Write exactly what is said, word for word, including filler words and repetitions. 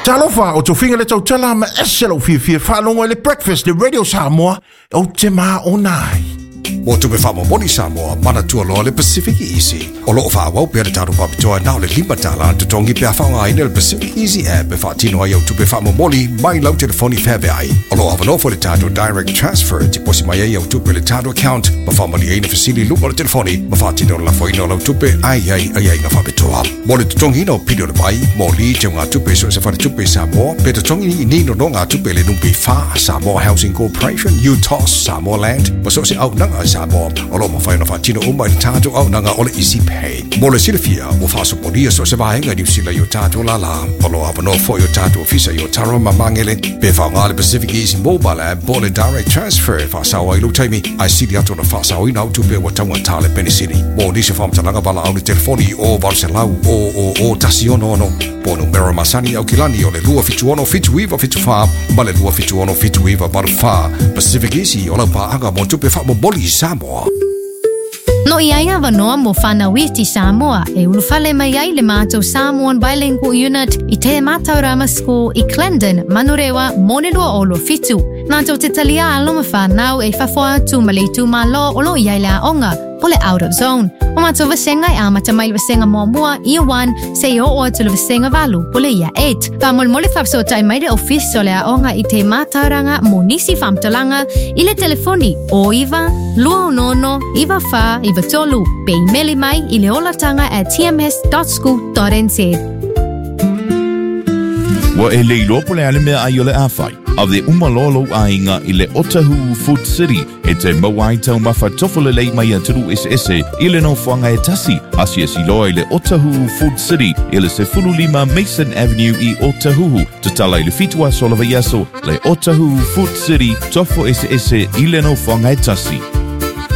Talofa o tofinga le tau tala ma eselo fi fi whanonga le breakfast le radio Samoa o te maa o nai. O tupe whamo moni Samoa, mana tua loa le Pacific Easy. O loo wha wau pia le taro papitoa nao le lima tala te tongi pia whaunga ina le Pacific Easy app e whaatino ai au tupe whamo moni mai lau telefoni whebe ai. O loo awanofo le taro direct transfer ti posi mai ai au tupe le taro account ma whamali ai na fasili lupa le telefoni ma whaatino la foino lau tupe ai ai ai ai na whabitoa. Mo le tutongi ina o pidio le mai, mo li te ngā tupe so se whare tupe Samoa, pe tutongi ni nino no ngā tupe le numpi wha Samoa Housing Corporation, U T O S, Samoa Land, ma so se au nanga Samoa, o lo ma whaina whaatino o mai tātou au nanga o le Easy Pay. Mo le silafia, o whaasoponia so se wahenga New Zealand yo tātou la la, o lo apano fo yo tātou fisa yo taro mamangele, pe whaunga le Pacific Easy Mobile app, bo le direct transfer, whaasawa i lo taimi, ai sili ato na whaasawa i nau tupe wa taunga tale penisini. Mo nisi whamtalanga wala au le telefoni o Barcelau o o o tasi ono ono, po numero masani au kilani o le lua fitu ono fitu iwa fitu wha, ma le lua fitu ono fitu iwa baru wha, Pacific Easy o lau paanga mo tupe wha mo boli Samoa. No iaia wanoa mo whana witi Samoa e ulufale mai ai le mātou Samoan Bilingual Unit i te Mataurama School i Clendon, Manurewa, Monelua o lo fitu. Nā tau te talia aloma whanau e whawhoa tu maleitu ma lo o lo iai lea onga, po le out of zone. O mātou vasenga e amata mai le vasenga mua mua, ia one, se i o oa tu le vasenga valu, po le ia eight. Ka mole mole whapso tai mai le office o lea onga i te Matauranga mo nisi whamtalanga i le telefoni o iwa, lua unono, iwa wha, iwa tolu, pe imeli mai i le olatanga at t m s dot school dot n z. Wa e leilo po le ale mea ai o le awhai. A the umalolo ainga i le Otahuhu Food City e te mawai tau mawha tofole lei mai aturu ese ese i le no whanga e tasi. Asia si loa i le Otahuhu Food City i le se fulu lima Mason Avenue i Otahuhu. Te tala i le fitua solava yaso le Otahuhu Food City tofo ese ese i le no whanga e tasi.